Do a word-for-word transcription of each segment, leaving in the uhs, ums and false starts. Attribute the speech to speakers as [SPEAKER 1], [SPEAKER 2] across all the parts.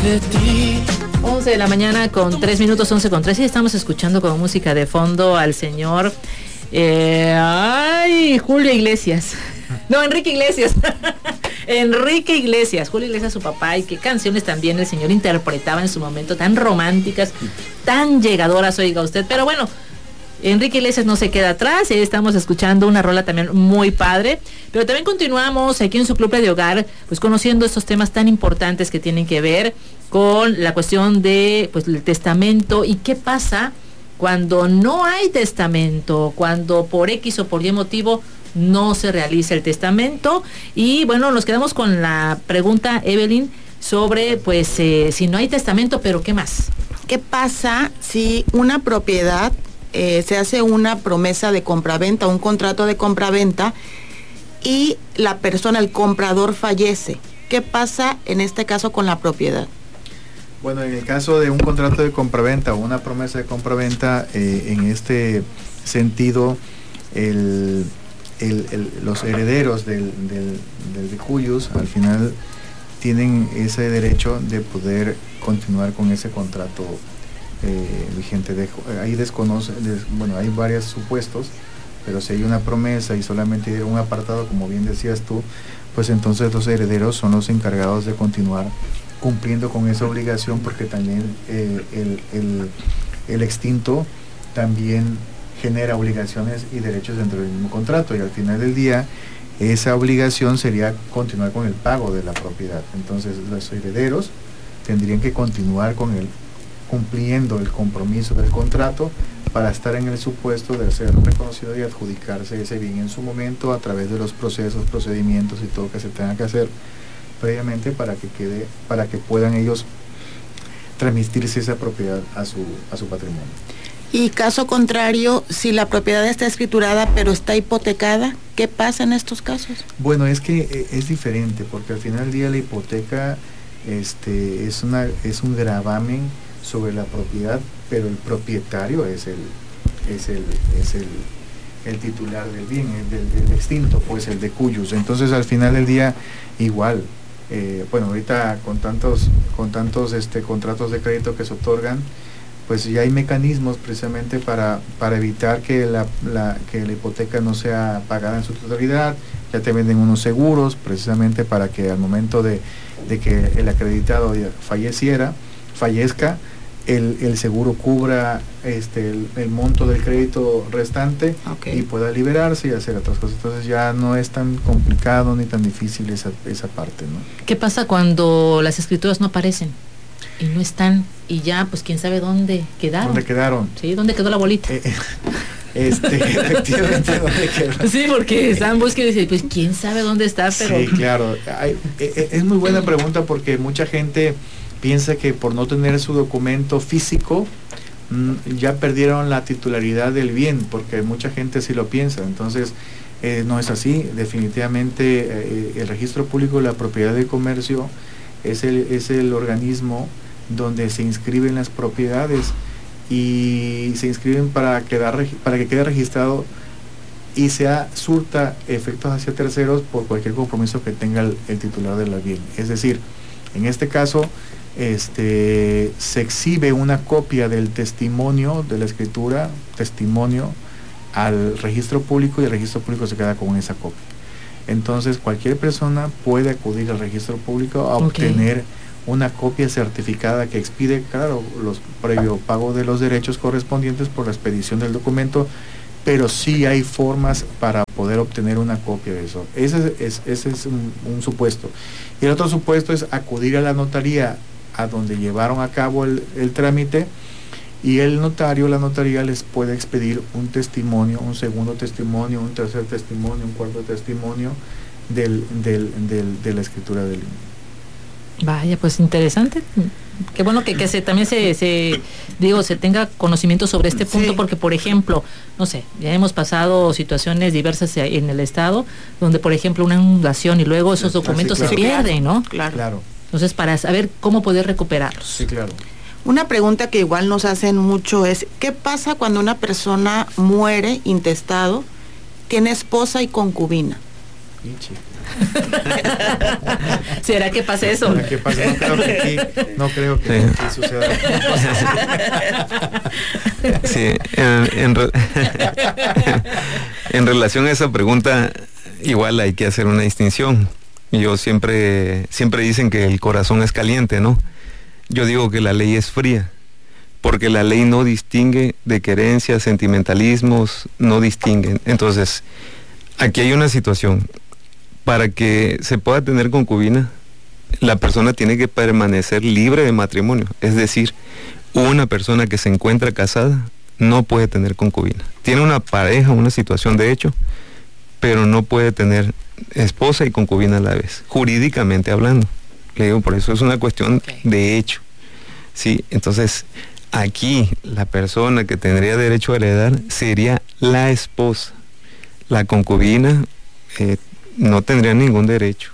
[SPEAKER 1] de ti.
[SPEAKER 2] once de la mañana con tres minutos, once con tres, y estamos escuchando como música de fondo al señor eh, ay, Julio Iglesias. No, Enrique Iglesias. Enrique Iglesias, Julio Iglesias, su papá, y qué canciones también el señor interpretaba en su momento, tan románticas, tan llegadoras, oiga usted. Pero bueno, Enrique Iglesias no se queda atrás, eh, estamos escuchando una rola también muy padre, pero también continuamos aquí en su Club de Hogar, pues conociendo estos temas tan importantes que tienen que ver con la cuestión de, pues, el testamento y qué pasa cuando no hay testamento, cuando por X o por Y motivo no se realiza el testamento. Y bueno, nos quedamos con la pregunta, Evelyn, sobre pues eh, si no hay testamento, pero ¿qué más?
[SPEAKER 3] ¿Qué pasa si una propiedad eh, se hace una promesa de compraventa, un contrato de compraventa, y la persona, el comprador, fallece? ¿Qué pasa en este caso con la propiedad?
[SPEAKER 4] Bueno, en el caso de un contrato de compraventa o una promesa de compraventa, eh, en este sentido, el, el, el, los herederos del, del, del decuyus al final tienen ese derecho de poder continuar con ese contrato eh, vigente. De, ahí desconoce, des, bueno, hay varios supuestos, pero si hay una promesa y solamente hay un apartado, como bien decías tú, pues entonces los herederos son los encargados de continuar cumpliendo con esa obligación, porque también eh, el, el, el extinto también genera obligaciones y derechos dentro del mismo contrato, y al final del día esa obligación sería continuar con el pago de la propiedad. Entonces los herederos tendrían que continuar con el cumpliendo el compromiso del contrato para estar en el supuesto de ser reconocido y adjudicarse ese bien en su momento a través de los procesos, procedimientos y todo que se tenga que hacer previamente para que quede, para que puedan ellos transmitirse esa propiedad a su, a su patrimonio.
[SPEAKER 3] Y caso contrario, si la propiedad está escriturada pero está hipotecada, ¿qué pasa en estos casos?
[SPEAKER 4] Bueno, es que eh, es diferente, porque al final del día la hipoteca este, es, una, es un gravamen sobre la propiedad, pero el propietario es el, es el, es el, el titular del bien, el del, del extinto, pues el decuyus. Entonces al final del día igual, eh, bueno, ahorita con tantos, con tantos este, contratos de crédito que se otorgan, pues ya hay mecanismos precisamente para, para evitar que la, la, que la hipoteca no sea pagada en su totalidad. Ya te venden unos seguros precisamente para que al momento de, de que el acreditado falleciera, fallezca, el, el seguro cubra este, el, el monto del crédito restante, okay, y pueda liberarse y hacer otras cosas. Entonces ya no es tan complicado ni tan difícil esa, esa parte, ¿no?
[SPEAKER 2] ¿Qué pasa cuando las escrituras no aparecen y no están, y ya pues quién sabe dónde quedaron?
[SPEAKER 4] ¿Dónde quedaron?
[SPEAKER 2] Sí, ¿dónde quedó la bolita?
[SPEAKER 4] Eh, este, efectivamente, ¿dónde quedó?
[SPEAKER 2] Sí, porque están buscando y dicen, pues quién sabe dónde está, pero...
[SPEAKER 4] Sí, claro. Hay, es muy buena pregunta, porque mucha gente piensa que por no tener su documento físico mmm, ya perdieron la titularidad del bien, porque mucha gente sí lo piensa. Entonces eh, no es así. Definitivamente eh, el registro público de la propiedad de comercio es el, es el organismo donde se inscriben las propiedades y se inscriben para, quedar, para que quede registrado y sea surta efectos hacia terceros por cualquier compromiso que tenga el, el titular de la bien. Es decir, en este caso este, se exhibe una copia del testimonio de la escritura, testimonio, al registro público, y el registro público se queda con esa copia. Entonces cualquier persona puede acudir al registro público a okay. obtener una copia certificada que expide, claro, los previo pago de los derechos correspondientes por la expedición del documento, pero sí hay formas para poder obtener una copia de eso. Ese es, ese es un, un supuesto. Y el otro supuesto es acudir a la notaría a donde llevaron a cabo el, el trámite, y el notario, la notaría les puede expedir un testimonio, un segundo testimonio, un tercer testimonio, un cuarto testimonio del, del, del, de la escritura del bien.
[SPEAKER 2] Vaya, pues interesante. Qué bueno que, que se, también se, se, digo, se tenga conocimiento sobre este punto, sí. Porque, por ejemplo, no sé, ya hemos pasado situaciones diversas en el estado, donde, por ejemplo, una inundación y luego esos documentos ah, sí, claro. se pierden, ¿no?
[SPEAKER 3] Claro.
[SPEAKER 4] claro.
[SPEAKER 2] Entonces, para saber cómo poder recuperarlos.
[SPEAKER 4] Sí, claro.
[SPEAKER 3] Una pregunta que igual nos hacen mucho es, ¿qué pasa cuando una persona muere intestado, tiene esposa y concubina?
[SPEAKER 2] ¿Será que pase eso?
[SPEAKER 4] ¿Será que pase? No creo que aquí, no creo que
[SPEAKER 1] sí.
[SPEAKER 4] aquí suceda.
[SPEAKER 1] Sí, en, en, re, en relación a esa pregunta, igual hay que hacer una distinción. Yo siempre, siempre dicen que el corazón es caliente, ¿no? Yo digo que la ley es fría, porque la ley no distingue de querencias, sentimentalismos, no distinguen. Entonces, aquí hay una situación. Para que se pueda tener concubina, la persona tiene que permanecer libre de matrimonio. Es decir, una persona que se encuentra casada no puede tener concubina. Tiene una pareja, una situación de hecho, pero no puede tener esposa y concubina a la vez, jurídicamente hablando. Le digo, por eso es una cuestión okay. de hecho. Sí, entonces, aquí la persona que tendría derecho a heredar sería la esposa. La concubina eh, no tendría ningún derecho.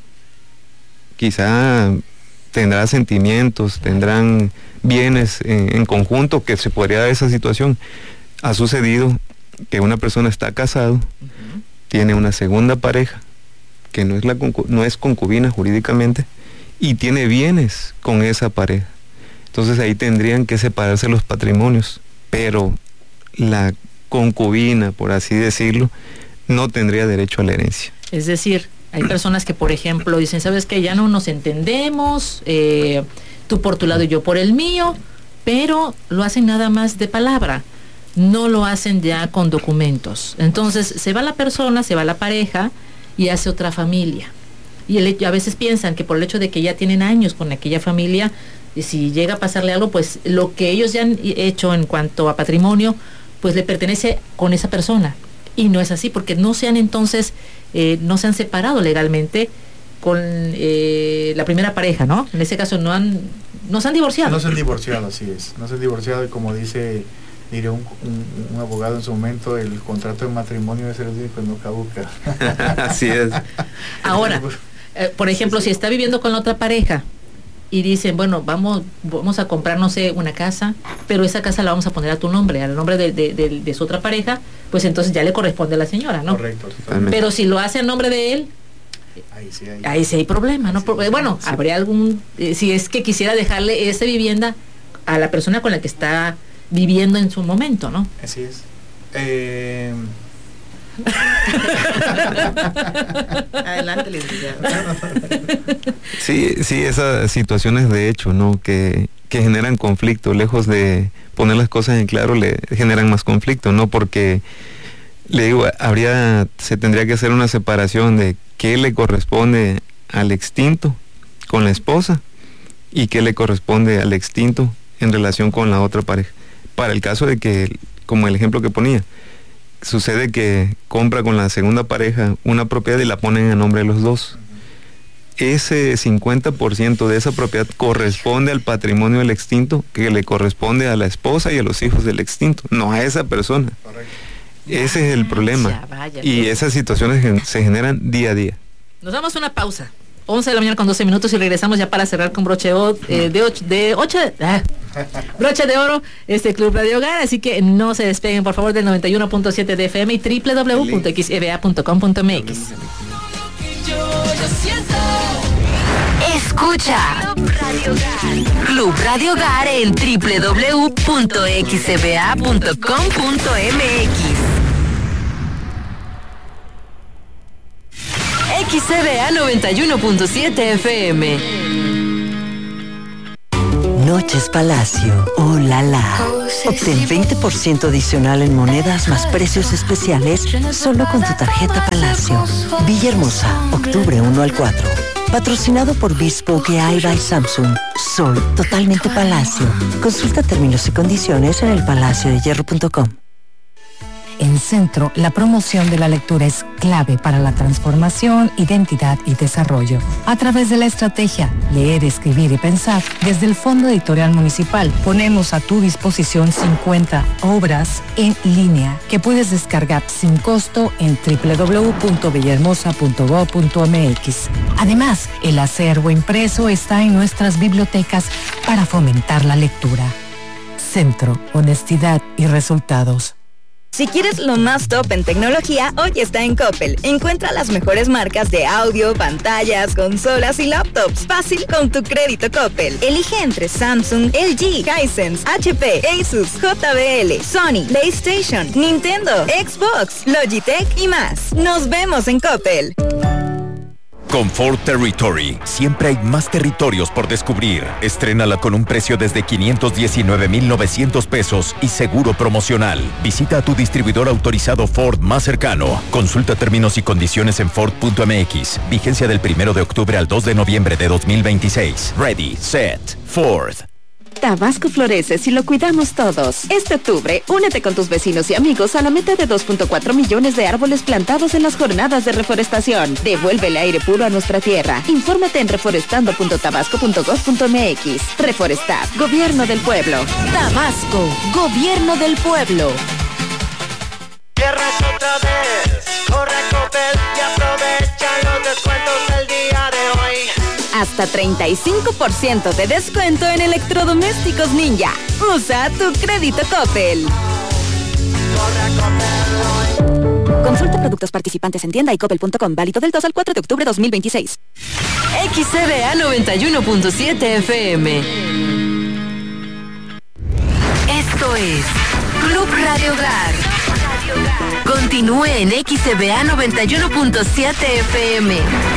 [SPEAKER 1] Quizá tendrá sentimientos, tendrán bienes en, en conjunto, que se podría dar esa situación. Ha sucedido que una persona está casado, uh-huh. tiene una segunda pareja, que no es, la concu- no es concubina jurídicamente, y tiene bienes con esa pareja. Entonces ahí tendrían que separarse los patrimonios, pero la concubina, por así decirlo, no tendría derecho a la herencia.
[SPEAKER 2] Es decir, hay personas que, por ejemplo, dicen, ¿sabes qué? Ya no nos entendemos, eh, tú por tu lado y yo por el mío, pero lo hacen nada más de palabra, no lo hacen ya con documentos. Entonces, se va la persona, se va la pareja y hace otra familia. Y el, a veces piensan que por el hecho de que ya tienen años con aquella familia, y si llega a pasarle algo, pues lo que ellos ya han hecho en cuanto a patrimonio, pues le pertenece con esa persona. Y no es así, porque no se han entonces, eh, no se han separado legalmente con eh, la primera pareja, ¿no? En ese caso no han, no se han divorciado.
[SPEAKER 4] No se han divorciado, así es. No se han divorciado y como dice, diré un, un, un abogado en su momento, el contrato de matrimonio es el único que no caduca.
[SPEAKER 1] Así es.
[SPEAKER 2] Ahora, eh, por ejemplo, sí, sí. si está viviendo con la otra pareja y dicen, bueno, vamos vamos a comprar, no sé, una casa, pero esa casa la vamos a poner a tu nombre, al nombre de, de, de, de su otra pareja, pues entonces ya le corresponde a la señora, ¿no?
[SPEAKER 4] Correcto. Totalmente.
[SPEAKER 2] Pero si lo hace a nombre de él,
[SPEAKER 4] ahí sí hay,
[SPEAKER 2] ahí sí hay problema, ¿no?
[SPEAKER 4] Sí,
[SPEAKER 2] Porque, bueno, sí. habría algún, eh, si es que quisiera dejarle esa vivienda a la persona con la que está viviendo en su momento, ¿no?
[SPEAKER 4] Así es. Eh...
[SPEAKER 3] Adelante, licenciado.
[SPEAKER 1] Sí, sí, esas situaciones de hecho, ¿no? Que, que generan conflicto, lejos de poner las cosas en claro, le generan más conflicto, ¿no? Porque, le digo, habría, se tendría que hacer una separación de qué le corresponde al extinto con la esposa y qué le corresponde al extinto en relación con la otra pareja. Para el caso de que, como el ejemplo que ponía, sucede que compra con la segunda pareja una propiedad y la ponen a nombre de los dos. Ese cincuenta por ciento de esa propiedad corresponde al patrimonio del extinto, que le corresponde a la esposa y a los hijos del extinto, no a esa persona. Correcto. Ese es el problema. Vaya, vaya, y esas situaciones se generan día a día.
[SPEAKER 2] Nos damos una pausa. once de la mañana con doce minutos y regresamos ya para cerrar con broche eh, de ocho, de ocho ah, broche de oro este Club Radio Hogar, así que no se despeguen por favor del noventa y uno punto siete de F M y doble u doble u doble u punto x e b a punto com punto m x.
[SPEAKER 5] Escucha Club Radio Hogar en doble u doble u doble u punto x e b a punto com punto m x. X E B A noventa y uno punto siete F M.
[SPEAKER 6] Noches Palacio, oh la la. Obtén veinte por ciento adicional en monedas más precios especiales solo con tu tarjeta Palacio. Villahermosa, octubre uno al cuatro. Patrocinado por Bespoke A I by Samsung. Soy totalmente Palacio. Consulta términos y condiciones en el palacio de hierro punto com.
[SPEAKER 7] En Centro, la promoción de la lectura es clave para la transformación, identidad y desarrollo. A través de la estrategia Leer, Escribir y Pensar, desde el Fondo Editorial Municipal ponemos a tu disposición cincuenta obras en línea que puedes descargar sin costo en doble u doble u doble u punto villahermosa punto gob punto m x. Además, el acervo impreso está en nuestras bibliotecas para fomentar la lectura. Centro, honestidad y resultados.
[SPEAKER 8] Si quieres lo más top en tecnología, hoy está en Coppel. Encuentra las mejores marcas de audio, pantallas, consolas y laptops. Fácil con tu crédito Coppel. Elige entre Samsung, L G, Hisense, H P, Asus, J B L, Sony, PlayStation, Nintendo, Xbox, Logitech y más. Nos vemos en Coppel.
[SPEAKER 9] Con Ford Territory, siempre hay más territorios por descubrir. Estrénala con un precio desde quinientos diecinueve mil novecientos pesos y seguro promocional. Visita a tu distribuidor autorizado Ford más cercano. Consulta términos y condiciones en Ford punto M X. Vigencia del primero de octubre al dos de noviembre de dos mil veintiséis. Ready, set, Ford.
[SPEAKER 10] Tabasco florece si lo cuidamos todos. Este octubre, únete con tus vecinos y amigos a la meta de dos punto cuatro millones de árboles plantados en las jornadas de reforestación. Devuelve el aire puro a nuestra tierra. Infórmate en reforestando punto tabasco punto gov punto m x. Reforestar, Gobierno del Pueblo.
[SPEAKER 5] Tabasco, Gobierno del Pueblo.
[SPEAKER 11] Viernes otra vez, corre a Coppel y aprovecha los descuentos del día de hoy.
[SPEAKER 8] Hasta treinta y cinco por ciento de descuento en electrodomésticos Ninja. Usa tu crédito Coppel.
[SPEAKER 10] Consulta productos participantes en tienda y coppel punto com. Válido del dos al cuatro de octubre de dos mil veintiséis.
[SPEAKER 5] X C B A noventa y uno punto siete F M. Esto es Club Radio Hogar. Continúe en X C B A noventa y uno punto siete F M.